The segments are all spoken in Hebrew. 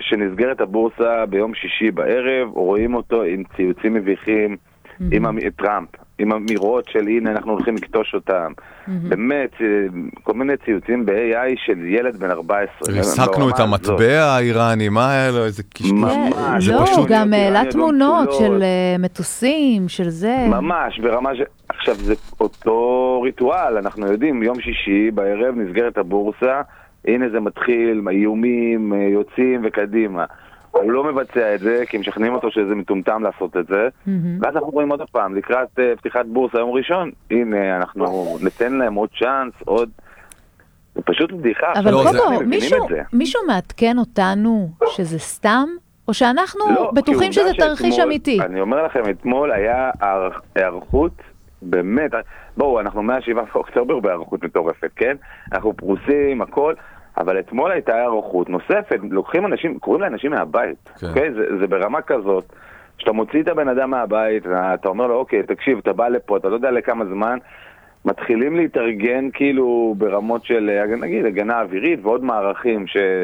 שנסגרת הבורסה ביום שישי בערב, רואים אותו עם ציוצים מביכים, עם טראמפ, עם אמירות של הנה אנחנו הולכים לקטוש אותם. באמת, כל מיני ציוצים ב-AI של ילד בן 14. הסקנו את המטבע האיראני, מה היה לו? איזה קשקוש. לא, גם העלה תמונות של מטוסים, של זה. ממש, ברמה ש... עכשיו זה אותו ריטואל, אנחנו יודעים, יום שישי בערב נסגרת הבורסה, הנה זה מתחיל, איומים, יוצאים וקדימה. הוא לא מבצע את זה, כי משכנעים אותו שזה מטומטם לעשות את זה. ואז אנחנו רואים עוד פעם, לקראת פתיחת בורסה יום ראשון, הנה, אנחנו ניתן להם עוד צ'אנס, עוד... זה פשוט בדיחה. אבל קובו, מישהו מעדכן אותנו שזה סתם? או שאנחנו בטוחים שזה תרחיש אמיתי? אני אומר לכם, אתמול היה הערכות, באמת, בואו, אנחנו 107 באוקטובר בהערכות מטורפת, כן? אנחנו פרוסים, הכל... אבל אתמול הייתה הערכות נוספת, לוקחים אנשים, קוראים לאנשים מהבית, אוקיי? זה ברמה כזאת, שאתה מוציא את הבן אדם מהבית, אתה אומר לו, אוקיי, תקשיב, אתה בא לפה, אתה לא יודע לכמה זמן, מתחילים להתארגן כאילו ברמות של, נגיד, הגנה אווירית ועוד מערכים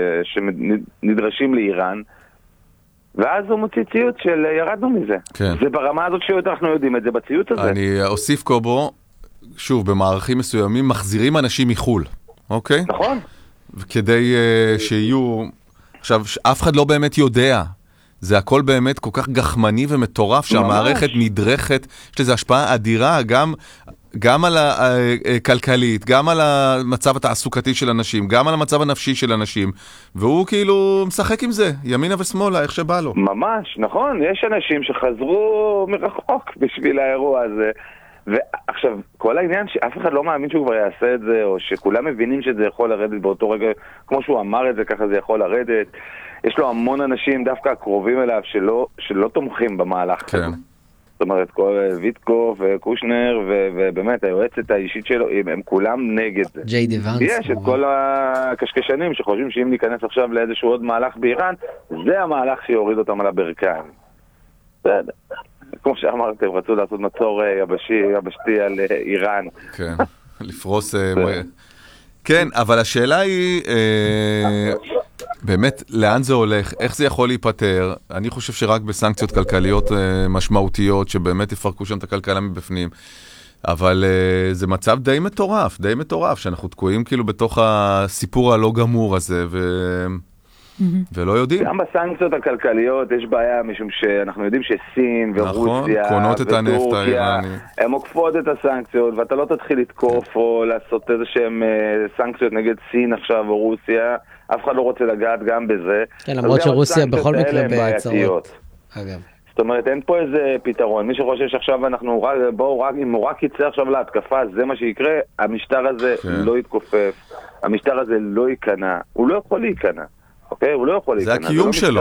שנדרשים לאיראן, ואז הוא מוציא ציוץ של ירדנו מזה. זה ברמה הזאת שאנחנו יודעים את זה, בציוץ הזה. אני אוסיף קובו, שוב, במערכים מסוימים, מחזירים אנשים מחול, אוקיי? נכון. כדי שיהיו, עכשיו, אף אחד לא באמת יודע, זה הכל באמת כל כך גחמני ומטורף, שהמערכת נדרכת, יש לזה השפעה אדירה, גם על הכלכלית, גם על המצב התעסוקתי של אנשים, גם על המצב הנפשי של אנשים, והוא כאילו משחק עם זה, ימינה ושמאלה, איך שבא לו. ממש, נכון, יש אנשים שחזרו מרחוק בשביל האירוע הזה, ועכשיו, כל העניין שאף אחד לא מאמין שהוא כבר יעשה את זה, או שכולם מבינים שזה יכול לרדת באותו רגע, כמו שהוא אמר את זה, ככה זה יכול לרדת. יש לו המון אנשים דווקא הקרובים אליו שלא תומכים במהלך כזה. זאת אומרת, ויטקוף וקושנר, ובאמת, היועצת האישית שלו, הם כולם נגד זה. ג'יי די ונס. יש את כל הקשקשנים שחושבים שאם ניכנס עכשיו לאיזשהו עוד מהלך באיראן, זה המהלך שיוריד אותם על הברכיים. בסדר. כמו שאמרתם, רצו לעשות מצור יבשתי על איראן. כן, לפרוס... כן, אבל השאלה היא, באמת, לאן זה הולך? איך זה יכול להיפטר? אני חושב שרק בסנקציות כלכליות משמעותיות, שבאמת יפרקו שם את הכלכלה מבפנים. אבל זה מצב די מטורף, שאנחנו תקועים כאילו בתוך הסיפור הלא גמור הזה, ולא יודעים. גם בסנקציות הכלכליות יש בעיה, משום שאנחנו יודעים שסין ורוסיה קונות את הנפט האיראני, הם עוקפות את הסנקציות, ואתה לא תתחיל לתקוף או לעשות איזה שהם סנקציות נגד סין עכשיו או רוסיה, אף אחד לא רוצה לגעת גם בזה. כן, למרות שרוסיה בכל מקרה בהצעות. זאת אומרת, אין פה איזה פתרון. מי שחושב שעכשיו אנחנו, אם הוא רק יצא עכשיו להתקפה, זה מה שיקרה, המשטר הזה לא יתכופף, המשטר הזה לא ייכנע, הוא לא יכול להיכנע. אוקיי, הוא לא יכול להיכנע. זה הקיום שלו.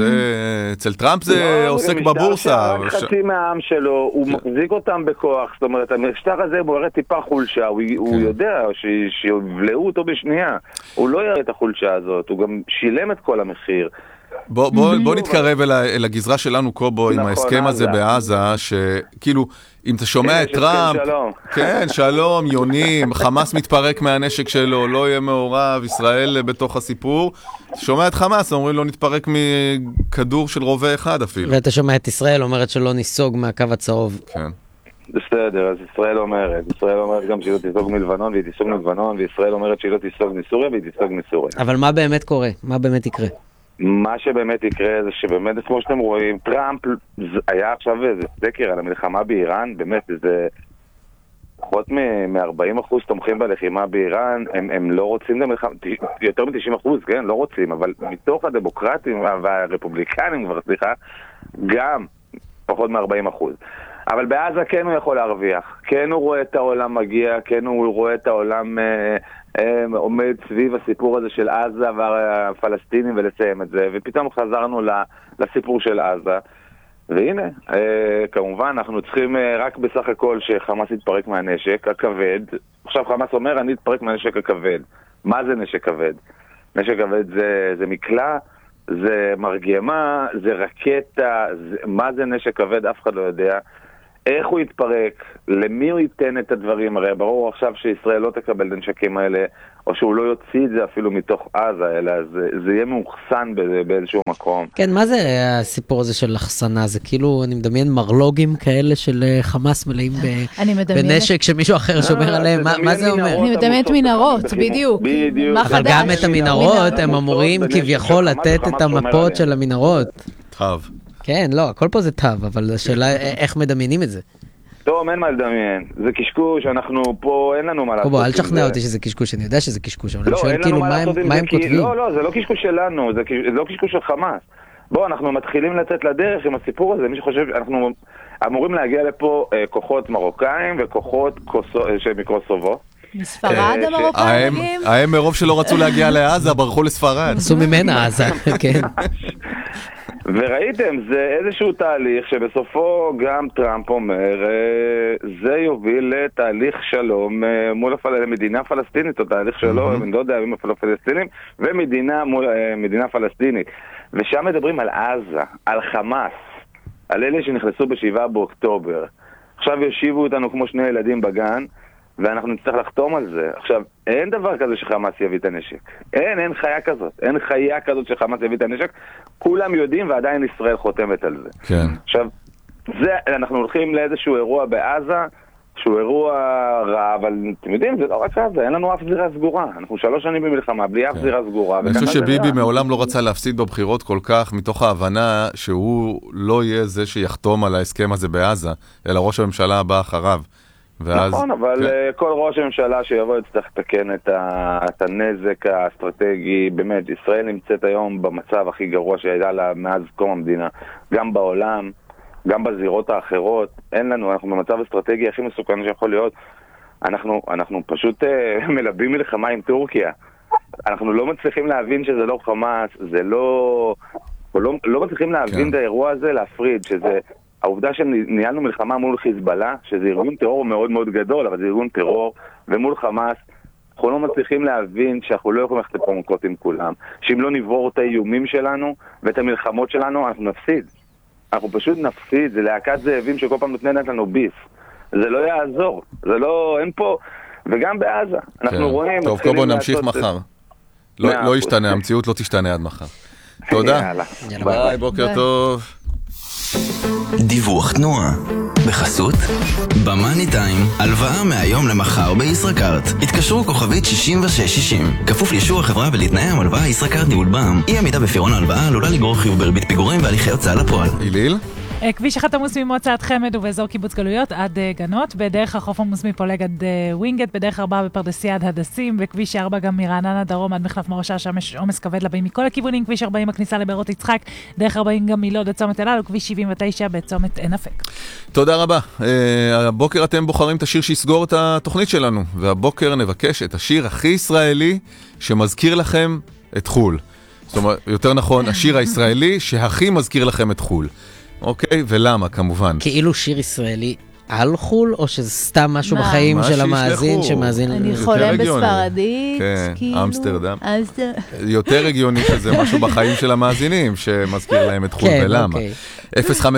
אצל טראמפ זה עוסק בבורסה. רק חצי מהעם שלו, הוא מחזיק אותם בכוח. זאת אומרת, המשטר הזה הוא יראה טיפה חולשה. הוא יודע שיבלעו אותו בשנייה. הוא לא יראה את החולשה הזאת. הוא גם שילם את כל המחיר. בוא נתקרב אל הגזרה שלנו, קובו, עם ההסכם הזה בעזה, שכאילו, אם אתה שומע את טראמפ, כן, שלום, יונים, חמאס מתפרק מהנשק שלו, לא יהיה מעורב, ישראל בתוך הסיפור, אתה שומע את חמאס, אומרים לו נתפרק מכדור של רובה אחד אפילו. ואתה שומע את ישראל אומרת שלא ניסוג מהקו הצהוב. כן. בסדר, אז ישראל אומרת גם שהיא לא תיסוג מלבנון, והיא תיסוג מלבנון, וישראל אומרת שהיא לא תיסוג מסוריה, והיא תיסוג מסוריה. אבל מה באמת קורה? מה באמת יקרה? מה שבאמת יקרה זה שבאמת, כמו שאתם רואים, טראמפ היה עכשיו איזה סקר על המלחמה באיראן, באמת איזה פחות מ-40% תומכים בלחימה באיראן, הם לא רוצים למלחמה, יותר מ-90%, כן, לא רוצים, אבל מתוך הדמוקרטים והרפובליקנים כבר, סליחה, גם פחות מ-40%. אבל בעזה כן הוא יכול להרוויח, כן הוא רואה את העולם מגיע, כן הוא רואה את העולם עומד סביב הסיפור הזה של עזה והפלסטינים ולסיים את זה, ופתאום חזרנו לסיפור של עזה, והנה, כמובן אנחנו צריכים רק בסך הכל שחמאס יתפרק מהנשק הכבד. עכשיו חמאס אומר אני אתפרק מהנשק הכבד. מה זה נשק כבד? נשק כבד זה מקלע, זה מרגמה, זה רקטה, מה זה נשק כבד? אף אחד לא יודע. איך הוא יתפרק, למי הוא ייתן את הדברים, הרי ברור עכשיו שישראל לא תקבל את הנשקים האלה, או שהוא לא יוציא את זה אפילו מתוך עזה, אלא זה יהיה מאוחסן באיזשהו מקום. כן, מה זה הסיפור הזה של לחסנה? זה כאילו, אני מדמיין מרלוגים כאלה של חמאס מלאים בנשק שמישהו אחר שומר עליהם, מה זה אומר? אני מדמיינת מנהרות, בדיוק. אבל גם את המנהרות, הם אמורים כביכול לתת את המפות של המנהרות. טוב. כן, לא, הכל פה זה טוב, אבל השאלה איך מדמיינים את זה. טוב, אין מה לדמיין. זה קשקוש, אנחנו פה, אין לנו מה לעשות. בוא, אל תשכנע אותי שזה קשקוש, אני יודע שזה קשקוש, אבל אני שואל כאילו מה הם כותבים. לא, זה לא קשקוש שלנו, זה לא קשקוש של חמאס. בוא, אנחנו מתחילים לצאת לדרך עם הסיפור הזה, מי שחושב, אנחנו אמורים להגיע לפה כוחות מרוקאים וכוחות מקוסובו. מספרד המרוקאים? הם מרוב שלא רצו להגיע לעזה, ברחו לספרד. עשו ממנה עזה, כן. וראיתם, זה איזשהו תהליך שבסופו גם טראמפ אומר, זה יוביל לתהליך שלום מול מדינה פלסטינית, או תהליך שלום, אני לא יודע אם אפילו פלסטינים, ומדינה מול מדינה פלסטינית. ושם מדברים על עזה, על חמאס, על אלה שנכנסו ב7 באוקטובר. עכשיו יושיבו אותנו כמו שני ילדים בגן, ואנחנו נצטרך לחתום על זה. עכשיו, אין דבר כזה שחמאס יביא את הנשק. אין חיה כזאת. אין חיה כזאת שחמאס יביא את הנשק. כולם יודעים ועדיין ישראל חותמת על זה. כן. עכשיו, אנחנו הולכים לאיזשהו אירוע בעזה, שהוא אירוע רע, אבל אתם יודעים, זה לא רק עזה, אין לנו אף זירה סגורה. אנחנו 3 שנים במלחמה, בלי אף זירה סגורה. אני חושב שביבי מעולם לא רצה להפסיד בבחירות כל כך, מתוך ההבנה שהוא לא יהיה זה שיחתום על ההסכם הזה בעזה, אלא ראש הממשלה הבא אחריו. נכון, אבל כל ראש הממשלה שיבוא יצטרך לתקן את הנזק האסטרטגי. באמת, ישראל נמצאת היום במצב הכי גרוע שהייתה לה מאז קום המדינה, גם בעולם, גם בזירות האחרות. אין לנו, אנחנו במצב אסטרטגי הכי מסוכן שיכול להיות. אנחנו פשוט מלבים מלחמה עם טורקיה. אנחנו לא מצליחים להבין שזה לא חמאס, זה לא מצליחים להבין את האירוע הזה, להפריד, שזה העובדה שניהלנו מלחמה מול חיזבאללה, שזה ארגון טרור מאוד מאוד גדול, אבל זה ארגון טרור, ומול חמאס, אנחנו לא מצליחים להבין שאנחנו לא יכולים ללכת לפה מכות עם כולם, שאם לא נבור את האיומים שלנו ואת המלחמות שלנו, אנחנו נפסיד. אנחנו פשוט נפסיד, זה להקת זאבים שכל פעם נותנת לנו ביס. זה לא יעזור, זה לא, אין פה, וגם בעזה, אנחנו רואים... טוב, בוא נמשיך מחר. לא ישתנה, המציאות לא תשתנה עד מחר. תודה. ביי, בוקר טוב. דיווח תנועה בחסות במאני טיים, הלוואה מהיום למחר בישראכרט. התקשרו כוכבית 6660, כפוף לאישור החברה ולתנאי המלוואה. ישראכרט ניהול בע"מ. אי עמידה בפירעון ההלוואה עלולה לגרור חיוב בריבית פיגורים והליכי הוצאה לפועל. איליל? כביש 1 עמוס ממוצאת חמד ובאזור קיבוץ גלויות עד גנות, בדרך החוף עמוס מפולג עד ווינגט, בדרך 4 בפרדסיה עד הדסים, בכביש 4 גם מרעננה דרום עד מחלף מורשה, שם יש עומס כבד לבאים מכל הכיוונים, כביש 40 הכניסה לבארות יצחק, דרך 40 גם מלוד עד צומת אלה, וכביש 79 בצומת עין אפק. תודה רבה. הבוקר אתם בוחרים את השיר שיסגור את התוכנית שלנו, והבוקר נבקש את השיר הכי ישראלי שמזכיר לכם את חול. זאת אומרת, יותר נכון, השיר הישראלי שהכי מזכיר לכם את חול. אוקיי, ולמה כמובן? כאילו שיר ישראלי על חול, או שזה סתם משהו בחיים של המאזין שמאזין? אני חולם בספרדית, כאילו. אמסטרדם. יותר הגיוני שזה משהו בחיים של המאזינים, שמזכיר להם את חול, ולמה? 054-999-4399,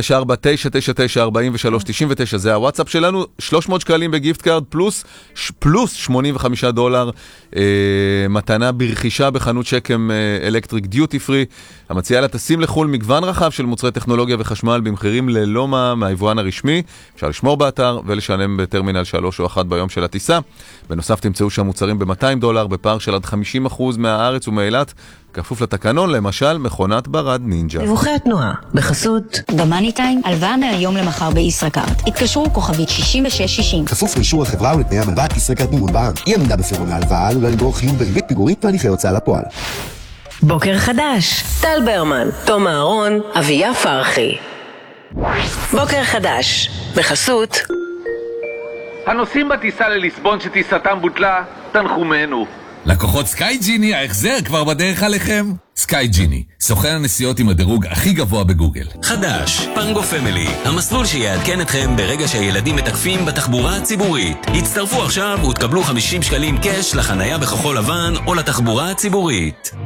זה הוואטסאפ שלנו, 300 שקלים בגיפט קארד, פלוס $85, מתנה ברכישה בחנות שקם אלקטריק דיוטי פרי, המציעה לטסים לחול מגוון רחב של מוצרי טכנולוגיה וחשמל במחירים ללא מהיבואן הרשמי. אפשר לשמור באתר ולשלם בטרמינל 3 או 1 ביום של הטיסה. בנוסף תמצאו שם מוצרים ב$200 בפארק של עד 50% מהארץ ומאילת, כפוף לתקנון, למשל מכונת ברד נינג'ה. דיווחי התנועה בחסות במאני טיים, הלוואה מהיום למחר בישראכרט. התקשרו כוכבית 6660, כפוף לאישור החברה ולתנאי המלווה. ישראכרט ניהול בע"מ. אי עמידה בפירעון ההלוואה עלולה לגרור חיוב בריבית פיגורים והליכי הוצאה לפועל. בוקר חדש, טל ברמן, תום אהרון, אביה פרחי. בוקר חדש בחסות הנוסעים בטיסה לליסבון שטיסתם בוטלה, תנחומנו. לקוחות סקאי ג'יני, ההחזר כבר בדרך עליכם. סקאי ג'יני, סוכן הנסיעות עם הדירוג הכי גבוה בגוגל. חדש, פנגו פמילי, המסלול שיעדכן אתכם ברגע שהילדים מתקפים בתחבורה הציבורית. הצטרפו עכשיו ותקבלו 50 שקלים קש לחנייה בכחול לבן או לתחבורה הציבורית.